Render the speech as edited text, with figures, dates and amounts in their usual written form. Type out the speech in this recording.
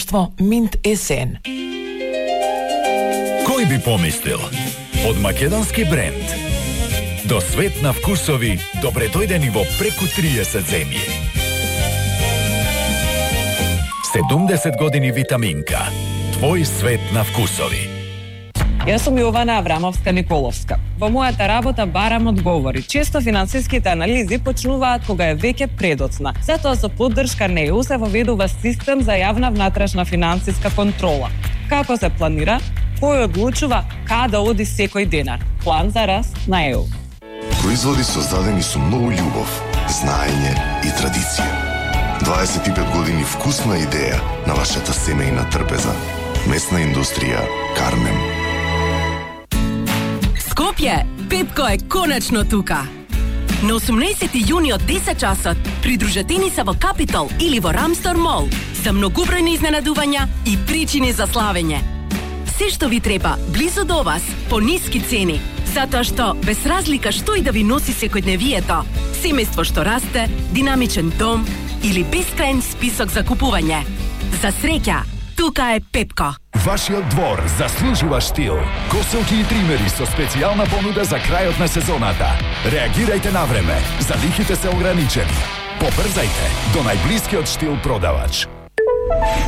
Партнерство Mint Есен. Кој би помислил? Од македонски бренд до свет на вкусови, добре дојдени во преку 30 земји. 70 години Витаминка. Твој свет на вкусови. Јас сум Јована Аврамовска-Николовска. Во мојата работа барам одговори. Често финансиските анализи почнуваат кога е веќе предоцна. Затоа со поддршка на ЕУ се воведува систем за јавна внатрешна финансиска контрола. Како се планира? Кој одлучува каде оди секој денар? План за раст на ЕУ. Производи создадени со многу љубов, знаење и традиција. 25 години вкусна идеја на вашата семејна трпеза. Месна индустрија Кармен. Скопје, Пепко е конечно тука. На 18 јуни од 10 часот придружете ни се во Капитол или во Рамстор Мол за многобројни изненадувања и причини за славење. Се што ви треба близу до вас по ниски цени, затоа што без разлика што и да ви носи секојдневието, семејство што расте, динамичен дом или бескрајен список за купување. За среќа, тука е Пепко. Вашиот двор заслужува штил. Коселки и тримери со специјална понуда за крајот на сезоната. Реагирајте на време. Залихите се ограничени. Побрзајте до најблискиот штил продавач.